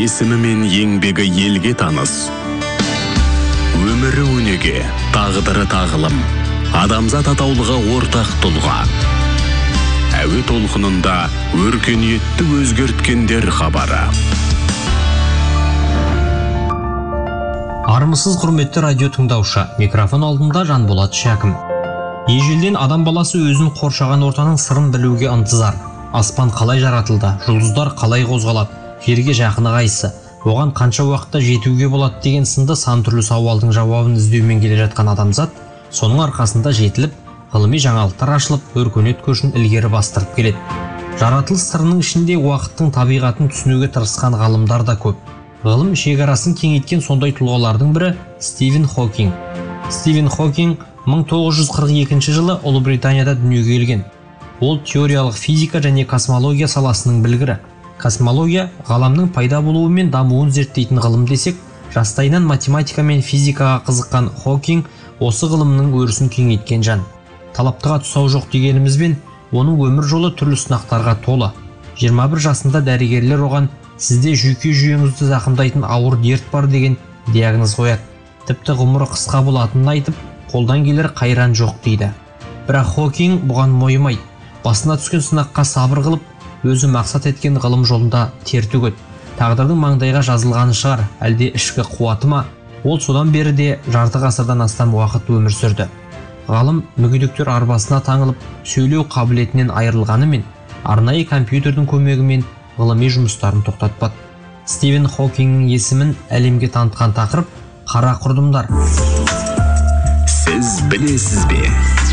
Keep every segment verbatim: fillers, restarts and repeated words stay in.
есімі мен еңбегі елге таныс. Өмірі өнеге, тағдыры тағылым, адамзат атаулыға ортақ тұлға. Әуе толқынында өркениетті өзгерткендер хабары. Армысыз құрметті радио тыңдаушы, микрофон алдында Жанболат Шәкім. Ежелден адам баласы өзін қоршаған ортаның сырын білуге ынтызар. Аспан қалай жаратылды, жұлдыздар қалай қозғалады, жерге жақыны қайсы, оған қанша уақытта жетуге болады деген сынды сан түрлі сауалдың жауабын іздеумен келе жатқан адамзат, соның арқасында жетіліп, ғылыми жаңалықтар ашылып, өркениет көшін ілгері бастырып келеді. Жаратылыс сырының ішінде уақыттың табиғатын түсінуге тырысқан ғалымдар да көп. Ғылым шекарасын кеңейткен сондай тұлғалардың бірі Стивен Хокинг. Стивен Хокинг мың тоғыз жүз қырық екінші жылы Ұлыбританияда дүниеге келген. Ол теориялық физика және космология саласының білгірі. Космология ғаламның пайда болуы мен дамуын зерттейтін ғылым десек, жастайынан математика мен физикаға қызыққан Хокинг осы ғылымның өрісін кеңейткен жан. Талаптыға тұсау жоқ дегенімізбен, оның өмір жолы түрлі сынақтарға толы. жиырма бір жасында дәрігерлер оған «Сізде жүйке жүйеңізді зақымдайтын ауыр дерт бар» деген диагноз қояды. Тіпті ғұмыры қысқа болатынын айтып, қолдан келер қайран жоқ дейді. Бірақ Хокинг бұған мойымайды. Басына түскен сынаққа сабыр қылып, өзі мақсат еткен ғылым жолында тер төгеді. Тағдырдың маңдайға жазылғаны шығар, әлде ішкі қуаты ма? Ол содан бері де жарты ғасырдан астам уақыт өмір сүрді. Ғалым мүгедектер арбасына таңылып, сөйлеу қабілетінен айырылғанымен, арнайы компьютердің көмегімен ғылыми жұмыстарын тоқтатпады. Стивен Хокингнің есімін әлемге танытқан тақырып қара құрдымдар. Сіз білесіз бе?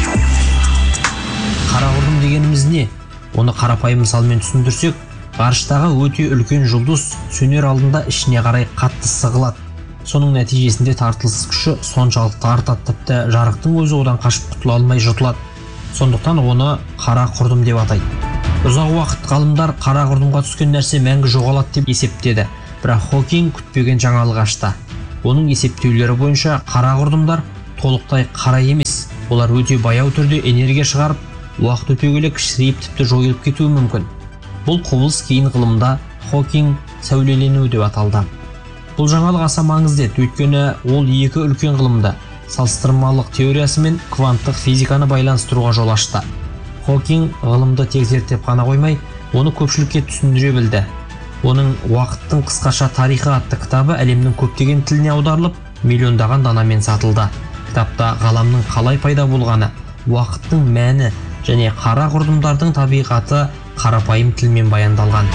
Қара құрдым дегеніміз не? Оны қарапайым мысалмен түсіндірсек, ғарыштағы өте үлкен жұлдыз сөнер алдында ішіне қарай қатты сығылады. Соның нәтижесінде тартылыс күші соншалықты артады, тіпті жарықтың өзі одан қашып құтыла алмай жұтылады. Сондықтан оны қара құрдым деп атайды. Ұзақ уақыт ғалымдар қара құрдымға түскен нәрсе мәңгі жоғалады деп есептеді, бірақ Хокинг күтпеген жаңалық ашты. Оның есептеулері бойынша қара құрдымдар толықтай қара емес, олар өте баяу түрде энергия шығарып, уақыт өте келе кішірейіп тіпті жойылып кетуі мүмкін. Бұл құбылыс кейін ғылымда Хокинг сәулеленуі деп аталды. Бұл жаңалық аса маңызды еді, өйткені ол екі үлкен ғылымда салыстырмалық теориясы мен кванттық физиканы байланыстыруға жол ашты. Хокинг ғылымды тек зерттеп қана қоймай, оны көпшілікке түсіндіре білді. Оның «Уақыттың қысқаша тарихы» атты кітабы әлемнің көптеген тіліне аударылып, миллиондаған данамен сатылды. Кітапта ғаламның қалай пайда болғаны, уақыттың мәні және қара құрдымдардың табиғаты қарапайым тілмен баяндалған.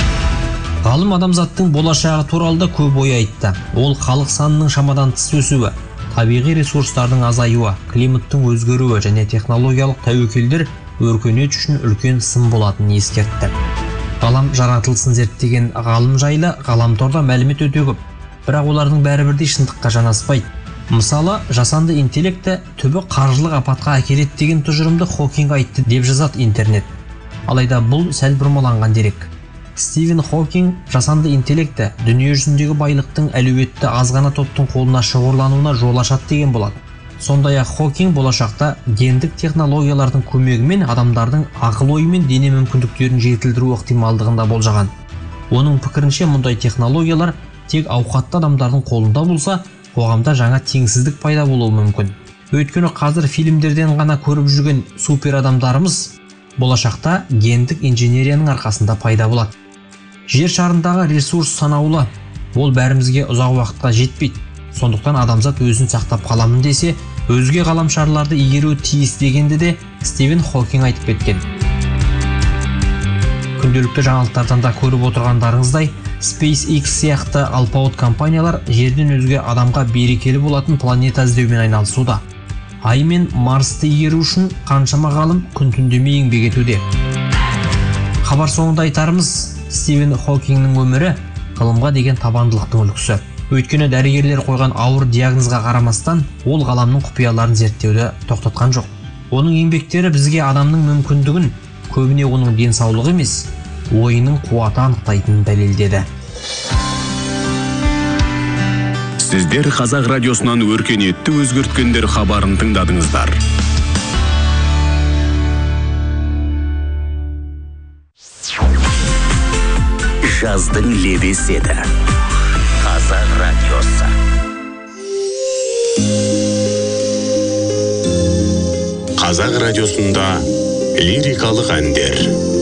Ғалым адамзаттың болашағы туралы көп ой айтты. Ол халық санының шамадан тыс өсуі, табиғи ресурстардың азаюы, климаттың өзгеруі және технологиялық тәуекелдер өркениет үшін үлкен сын болатынын ескертті. Ғалам жаратылысын зерттеген ғалым жайлы ғаламторда мәлімет өте көп, бірақ олардың бәрі бірдей шындыққа жанаспайды. Мысалы, жасанды интеллекті түбі қаржылық апатқа әкеледі деген тұжырымды Хокинг айтты деп жазады интернет. Алайда бұл сәл бұрмаланған дерек. Стивен Хокинг жасанды интеллекті дүние жүзіндегі байлықтың әлеуетті аз ғана топтың қолына шоғырлануына жол ашады деген болады. Сондай-ақ Хокинг болашақта гендік технологиялардың көмегімен адамдардың ақыл-ой мен дене мүмкіндіктерін жетілдіру ықтималдығында болжаған. Оның пікірінше мұндай технологиялар тек ауқатты адамдардың қолында болса, қоғамда жаңа теңсіздік пайда болуы мүмкін. Өйткені қазір фильмдерден ғана көріп жүрген супер адамдарымыз болашақта гендік инженерияның арқасында пайда болады. Жер шарындағы ресурс санаулы, ол бәрімізге ұзақ уақытқа жетпейді. Сондықтан адамзат өзін сақтап қаламын десе, өзге ғаламшарларды игеруі тиіс дегенде де Стивен Хокинг айтып кеткен. Күнделікті жаңалықтардан да көріп отырғандарыңыздай, SpaceX сияқты алпауыт компаниялар жерден өзге адамға берекелі болатын планета іздеумен айналысуда. Ай мен Марсты игеру үшін қаншама ғалым күн-түндемей еңбек етуде. Хабар соңында айтарымыз, Стивен Хокингнің өмірі ғылымға деген табандылықтың үлгісі. Өйткені дәрігерлер қойған ауыр диагнозға қарамастан, ол ғаламның құпияларын зерттеуді тоқтатқан жоқ. Оның еңбектері бізге адамның мүмкіндігін, көбіне оның денсаулығы емес, ойының қуаты анықтайтынын дәлелдеді. Сіздер Қазақ радиосынан өркениетті өзгерткендер хабарын тыңдадыңыздар. жаздың лебесі еді. Қазақ радиосы. Қазақ радиосында лирикалық әндер.